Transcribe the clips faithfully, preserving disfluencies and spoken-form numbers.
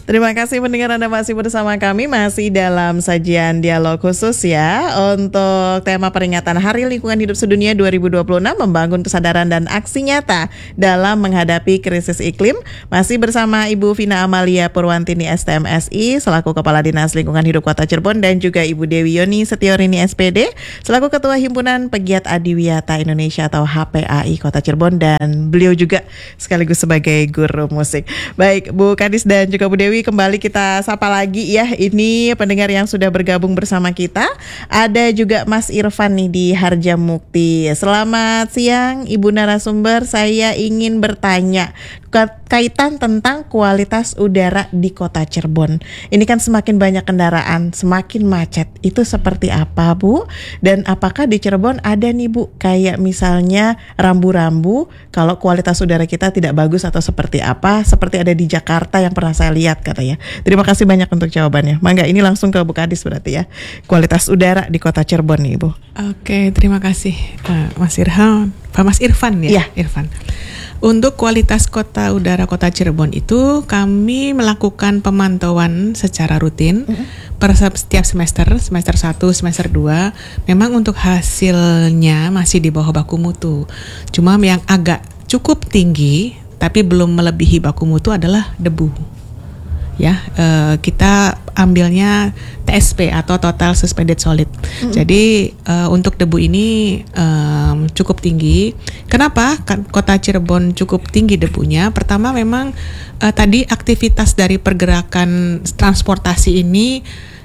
Terima kasih pendengar, Anda masih bersama kami, masih dalam sajian dialog khusus ya untuk tema peringatan Hari Lingkungan Hidup Sedunia dua ribu dua puluh enam, membangun kesadaran dan aksi nyata dalam menghadapi krisis iklim. Masih bersama Ibu Vina Amalia Purwantini S T M S I selaku Kepala Dinas Lingkungan Hidup Kota Cirebon, dan juga Ibu Dewi Yoni Setiorini S P D selaku Ketua Himpunan Pegiat Adiwiyata Indonesia atau H P A I Kota Cirebon, dan beliau juga sekaligus sebagai guru musik. Baik, Bu Kadis dan juga Bu Dewi, kembali kita sapa lagi ya. Ini pendengar yang sudah bergabung bersama kita. Ada juga Mas Irfan nih di Harjamukti. Selamat siang Ibu narasumber. Saya ingin bertanya kaitan tentang kualitas udara di Kota Cirebon. Ini kan semakin banyak kendaraan, semakin macet. Itu seperti apa, Bu? Dan apakah di Cirebon ada nih, Bu, kayak misalnya rambu-rambu kalau kualitas udara kita tidak bagus atau seperti apa? Seperti ada di Jakarta yang pernah saya lihat katanya. Terima kasih banyak untuk jawabannya. Mangga, ini langsung ke Bu Kadis berarti ya. Kualitas udara di Kota Cirebon nih, Bu. Oke, terima kasih uh, Mas Irhan, Pak Mas Irfan ya, ya. Irfan. Untuk kualitas kota udara Kota Cirebon itu kami melakukan pemantauan secara rutin mm-hmm. per setiap semester, semester satu, semester dua. Memang untuk hasilnya masih di bawah baku mutu. Cuma yang agak cukup tinggi tapi belum melebihi baku mutu adalah debu. Ya, uh, kita ambilnya T S P atau Total Suspended Solid. Mm-hmm. Jadi uh, untuk debu ini um, cukup tinggi. Kenapa Kota Cirebon cukup tinggi debunya? Pertama, memang uh, tadi aktivitas dari pergerakan transportasi ini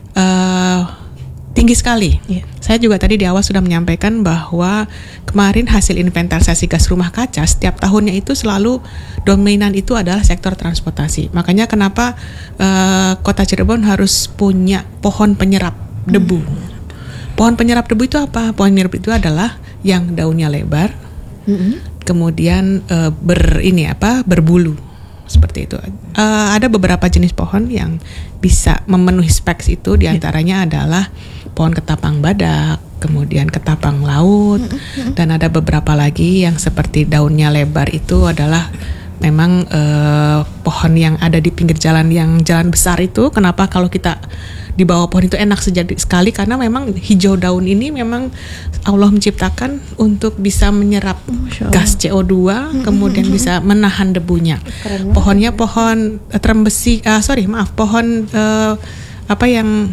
uh, tinggi sekali. Yeah. Saya juga tadi di awal sudah menyampaikan bahwa kemarin hasil inventarisasi gas rumah kaca setiap tahunnya itu selalu dominan itu adalah sektor transportasi. Makanya kenapa uh, Kota Cirebon harus punya pohon penyerap debu. Hmm. Pohon penyerap debu itu apa? Pohon penyerap itu adalah yang daunnya lebar, hmm. kemudian uh, ber ini apa berbulu. Seperti itu. Uh, ada beberapa jenis pohon yang bisa memenuhi speks itu, diantaranya adalah pohon ketapang badak, kemudian ketapang laut, dan ada beberapa lagi yang seperti daunnya lebar itu adalah memang uh, pohon yang ada di pinggir jalan, yang jalan besar itu. Kenapa kalau kita di bawah pohon itu enak sejadi sekali, karena memang hijau daun ini memang Allah menciptakan untuk bisa menyerap gas C O dua, mm-hmm. kemudian mm-hmm. bisa menahan debunya. Keren. Pohonnya pohon uh, trembesi, uh, sorry maaf, pohon uh, apa yang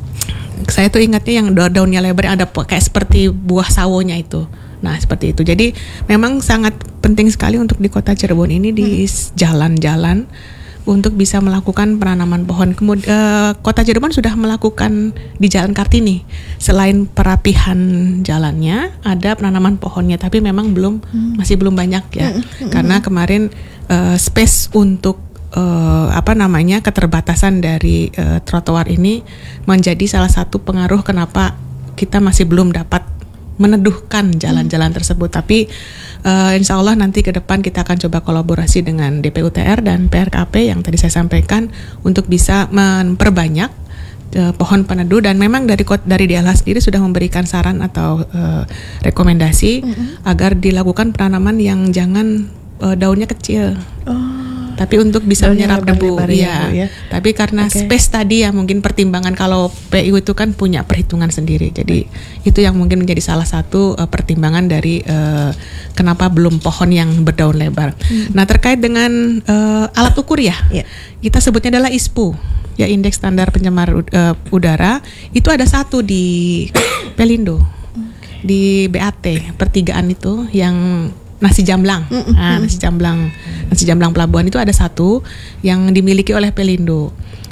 saya tuh ingatnya yang daunnya lebar, ada kayak seperti buah sawonya itu. Nah, seperti itu. Jadi memang sangat penting sekali untuk di Kota Cirebon ini di hmm. jalan-jalan untuk bisa melakukan penanaman pohon. Kemudian uh, Kota Cirebon sudah melakukan di Jalan Kartini. Selain perapihan jalannya, ada penanaman pohonnya, tapi memang belum hmm. masih belum banyak ya. Hmm. Karena kemarin uh, space untuk uh, apa namanya keterbatasan dari uh, trotoar ini menjadi salah satu pengaruh kenapa kita masih belum dapat meneduhkan jalan-jalan hmm. tersebut. Tapi uh, insya Allah nanti ke depan kita akan coba kolaborasi dengan D P U T R dan P R K P yang tadi saya sampaikan untuk bisa memperbanyak uh, pohon peneduh. Dan memang dari dari D L H sendiri sudah memberikan saran atau uh, rekomendasi hmm. agar dilakukan penanaman yang jangan uh, daunnya kecil. Oh. Tapi untuk bisa daunnya menyerap debu, ya. ya. Tapi karena okay. space tadi ya mungkin pertimbangan, kalau P U itu kan punya perhitungan sendiri. Jadi itu yang mungkin menjadi salah satu uh, pertimbangan dari uh, kenapa belum pohon yang berdaun lebar. Hmm. Nah, terkait dengan uh, alat ukur ya, yeah. kita sebutnya adalah I S P U, ya Indeks Standar Pencemar uh, Udara. Itu ada satu di Pelindo, okay. di B A T pertigaan itu yang nasi jamblang, mm-hmm. nah, nasi jamblang, nasi jamblang pelabuhan itu ada satu yang dimiliki oleh Pelindo.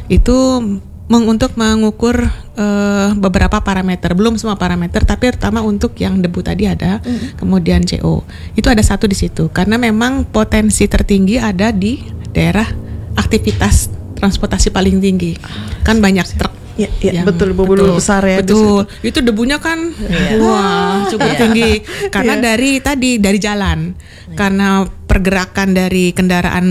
Itu meng- untuk mengukur uh, beberapa parameter, belum semua parameter, tapi terutama untuk yang debu tadi ada, mm-hmm. kemudian C O. Itu ada satu di situ, karena memang potensi tertinggi ada di daerah aktivitas transportasi paling tinggi, kan banyak truk. Ya, ya betul, bulu besar ya. Betul. Itu debunya kan ya. Wah, cukup ya. tinggi karena ya. dari tadi dari jalan. Ya. Karena pergerakan dari kendaraan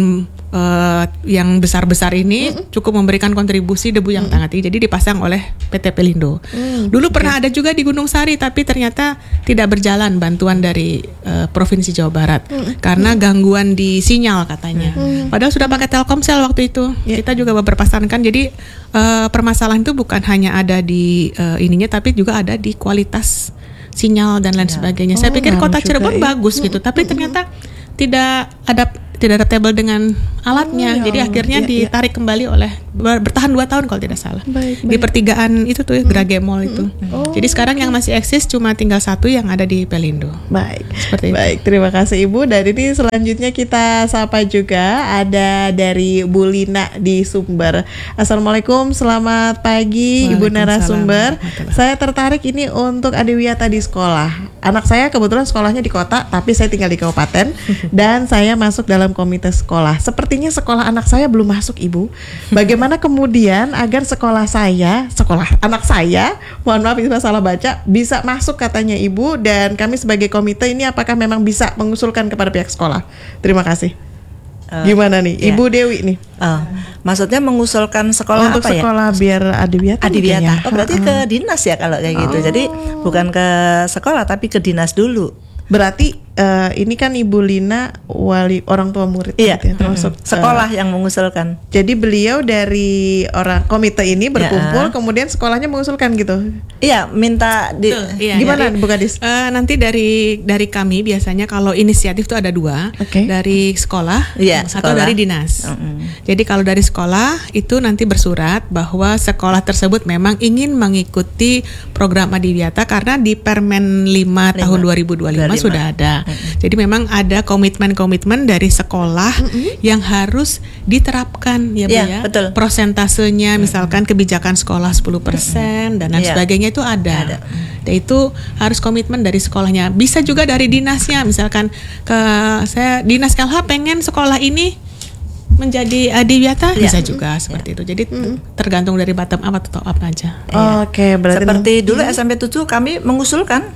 uh, yang besar-besar ini mm-hmm. cukup memberikan kontribusi debu yang mm-hmm. sangat tinggi. Jadi dipasang oleh P T Pelindo. Mm, Dulu okay. pernah ada juga di Gunung Sari, tapi ternyata tidak berjalan bantuan dari uh, Provinsi Jawa Barat mm-hmm. karena gangguan di sinyal katanya. Mm-hmm. Padahal sudah pakai Telkomsel waktu itu. Yeah. Kita juga berpasankan. Jadi uh, permasalahan itu bukan hanya ada di uh, ininya, tapi juga ada di kualitas sinyal dan lain ya. sebagainya. Oh, saya pikir kota Cirebon ya. bagus gitu, mm-hmm. tapi ternyata tidak ada tidak adaptable dengan alatnya. Oh, ya. Jadi akhirnya ya, ditarik ya. kembali oleh bertahan dua tahun kalau tidak salah. Baik, di baik. pertigaan itu tuh Grage Mall itu. Oh. Jadi sekarang yang masih eksis cuma tinggal satu yang ada di Pelindo. Baik. Seperti Baik, itu. Terima kasih Ibu. Dan ini selanjutnya kita sapa juga ada dari Bu Lina di Sumber. Assalamualaikum, selamat pagi Ibu narasumber. Saya tertarik ini untuk Adiwiyata di sekolah. Anak saya kebetulan sekolahnya di kota, tapi saya tinggal di kabupaten dan saya masuk dalam komite sekolah. Sepertinya sekolah anak saya belum masuk, Ibu. Bagaimana kemudian agar sekolah saya, sekolah anak saya, mohon maaf ini salah baca, bisa masuk katanya Ibu, dan kami sebagai komite ini apakah memang bisa mengusulkan kepada pihak sekolah? Terima kasih. Uh, Gimana nih, ya. Ibu Dewi nih? Uh, maksudnya mengusulkan sekolah untuk apa ya? Untuk sekolah biar Adiwiyata. Adiwiyata. Ya? Oh, berarti ke dinas ya kalau kayak gitu. Oh. Jadi bukan ke sekolah tapi ke dinas dulu. Berarti uh, ini kan Ibu Lina wali orang tua murid, iya. gitu ya, termasuk hmm. sekolah uh, yang mengusulkan. Jadi beliau dari orang komite ini berkumpul, ya. kemudian sekolahnya mengusulkan gitu. Iya, minta di, Tuh, iya, gimana jadi, Bu Kadis? Uh, nanti dari dari kami biasanya kalau inisiatif itu ada dua, okay. dari sekolah ya, atau sekolah. dari dinas. Mm-hmm. Jadi kalau dari sekolah itu nanti bersurat bahwa sekolah tersebut memang ingin mengikuti program Adiwiyata karena di Permen lima tahun dua ribu dua puluh lima sudah ada. Mm-hmm. Jadi memang ada komitmen-komitmen dari sekolah mm-hmm. yang harus diterapkan ya Bu ya. ya? Betul. Prosentasenya mm-hmm. misalkan kebijakan sekolah sepuluh persen mm-hmm. dan lain yeah. sebagainya itu ada. ada. Dan itu harus komitmen dari sekolahnya. Bisa juga dari dinasnya, misalkan ke saya Dinas K L H pengen sekolah ini menjadi Adiwiyata, ya. bisa juga seperti ya. itu. Jadi mm. tergantung dari bottom up atau top up aja. Oh, Oke, okay, berarti seperti dulu S M P tujuh kami mengusulkan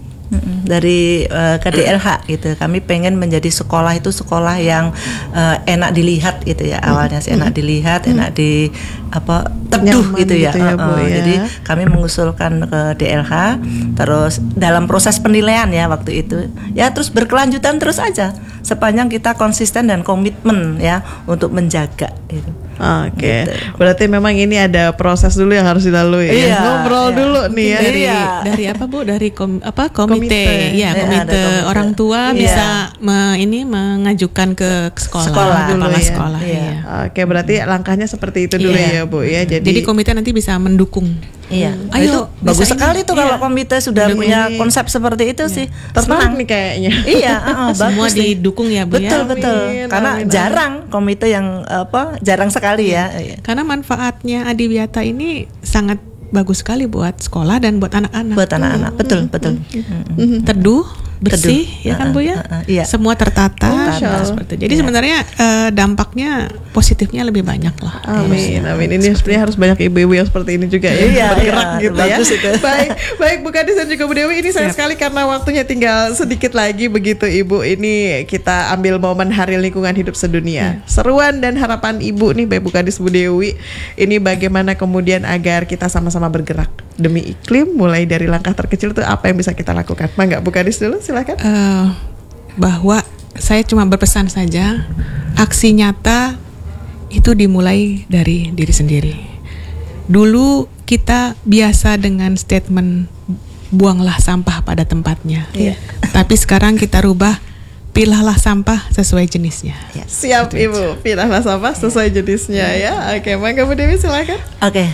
dari uh, K D L H gitu. Kami pengen menjadi sekolah itu sekolah yang uh, enak dilihat gitu ya. Awalnya sih enak dilihat, enak di apa teduh gitu ya. Gitu ya, Bu, uh, uh, ya. Jadi kami mengusulkan ke D L H, terus dalam proses penilaian ya waktu itu. Ya terus berkelanjutan terus aja sepanjang kita konsisten dan komitmen ya untuk menjaga gitu. Oke, okay. gitu. Berarti memang ini ada proses dulu yang harus dilalui. Iya, ya? Ngobrol iya. dulu nih ya. Dari iya. dari apa Bu? Dari kom, apa komite, komite. ya komite, ya, komite orang tua iya. bisa me, ini mengajukan ke sekolah, sekolah dulu kepala ya. sekolah. Iya. Iya. Oke, berarti langkahnya seperti itu dulu iya. ya Bu ya. Jadi, Jadi komite nanti bisa mendukung. Iya, hmm. Ayo, itu bagus sekali tuh kalau iya. komite sudah Dukung punya ini. konsep seperti itu iya. sih. Tertarik nih kayaknya. Iya, uh, semua bagus didukung ya Bu betul, ya. Betul Amin, karena amin, jarang amin. komite yang apa jarang sekali ya. Karena manfaatnya Adiwiyata ini sangat bagus sekali buat sekolah dan buat anak-anak. Buat anak-anak, hmm. betul betul. Hmm. Hmm. Teduh, bersih, Teduh. ya kan Bu ya. Uh, uh, iya. Semua tertata, oh, seperti itu. Jadi iya. sebenarnya uh, dampaknya positifnya lebih banyak lah. Amin, amin. Ini sebenarnya harus banyak ibu-ibu yang seperti ini juga ya, iya, bergerak iya, gitu ya. Itu. Baik, baik Bu Kadis dan juga Bu Dewi. Ini sayang Siap. sekali karena waktunya tinggal sedikit lagi begitu Ibu. Ini kita ambil momen Hari Lingkungan Hidup Sedunia. Hmm. Seruan dan harapan Ibu nih, baik Bu Kadis, Bu Dewi. Ini bagaimana kemudian agar kita sama-sama bergerak demi iklim, mulai dari langkah terkecil itu apa yang bisa kita lakukan? Mangga Bu Kadis dulu, silakan. Uh, bahwa saya cuma berpesan saja, aksi nyata itu dimulai dari diri sendiri. Dulu kita biasa dengan statement buanglah sampah pada tempatnya, iya. tapi sekarang kita rubah, pilahlah sampah sesuai jenisnya. Ya. Siap gitu. Ibu, pilahlah sampah sesuai jenisnya ya. Oke, mangga Bu Dewi silakan. Oke,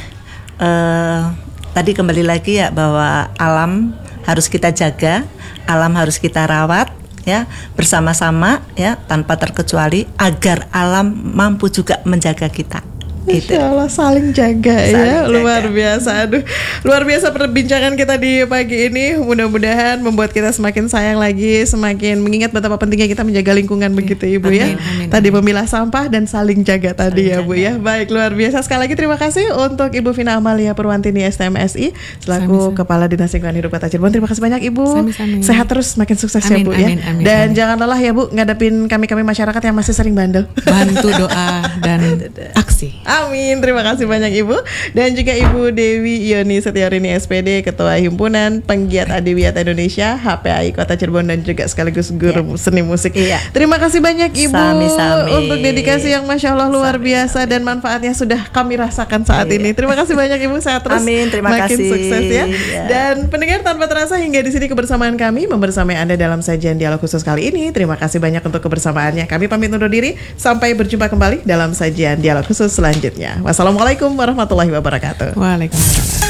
uh, tadi kembali lagi ya bahwa alam harus kita jaga, alam harus kita rawat ya bersama-sama ya tanpa terkecuali agar alam mampu juga menjaga kita. Gitu. Masya Allah, saling jaga Saling ya, jaga. luar biasa. Aduh, luar biasa perbincangan kita di pagi ini. Mudah-mudahan membuat kita semakin sayang lagi, semakin mengingat betapa pentingnya kita menjaga lingkungan begitu Ibu ya. Amin, amin, Tadi memilah sampah dan saling jaga tadi ya Saling Bu jaga. ya. Baik, luar biasa. Sekali lagi terima kasih untuk Ibu Vina Amalia Purwantini S T M S I selaku Sami-sami. Kepala Dinas Lingkungan Hidup Kota Cirebon. Terima kasih banyak Ibu. Sami-sami. Sehat terus, makin sukses ya Amin, Bu ya. amin, amin, Dan amin. jangan lelah ya Bu ngadepin kami-kami masyarakat yang masih sering bandel. Bantu doa dan aksi. Amin, terima kasih banyak Ibu. Dan juga Ibu Dewi Ioni Setiarini S P D, Ketua Himpunan Penggiat Adiwiyata Indonesia H P A I Kota Cirebon dan juga sekaligus guru seni musik. Iya. Terima kasih banyak Ibu Sami-sami. untuk dedikasi yang Masya Allah luar biasa dan manfaatnya sudah kami rasakan saat Iya. ini. Terima kasih banyak Ibu, sehat terus. Amin, terima makin kasih. sukses ya. Iya. Dan pendengar tanpa terasa hingga di sini kebersamaan kami membersamai Anda dalam sajian dialog khusus kali ini. Terima kasih banyak untuk kebersamaannya. Kami pamit undur diri. Sampai berjumpa kembali dalam sajian dialog khusus selanjutnya. Wassalamualaikum warahmatullahi wabarakatuh. Waalaikumsalam.